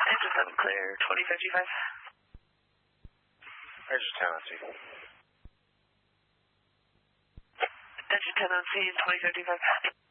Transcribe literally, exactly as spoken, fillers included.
Engine seven clear, twenty fifty-five. Engine ten on scene. Engine ten on scene, twenty fifty-five.